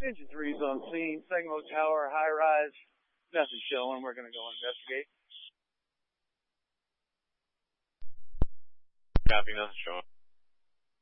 Engine 3's on scene. Sangamo Tower, high rise. Nothing showing. We're going to go investigate. Copy, nothing showing.